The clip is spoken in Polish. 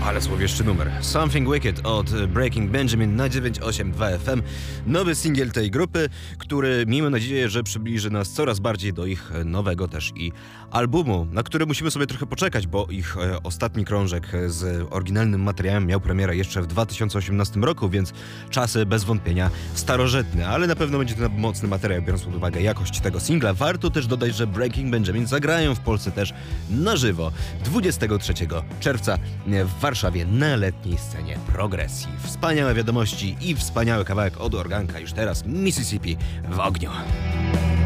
Ale złowieszczy numer. Something Wicked od Breaking Benjamin na 982 FM. Nowy singiel tej grupy, który miejmy nadzieję, że przybliży nas coraz bardziej do ich nowego też i albumu, na który musimy sobie trochę poczekać, bo ich ostatni krążek z oryginalnym materiałem miał premierę jeszcze w 2018 roku, więc czasy bez wątpienia starożytne, ale na pewno będzie to mocny materiał, biorąc pod uwagę jakość tego singla. Warto też dodać, że Breaking Benjamin zagrają w Polsce też na żywo 23 czerwca w Warszawie na letniej scenie progresji. Wspaniałe wiadomości i wspaniały kawałek od organka już teraz Mississippi w ogniu.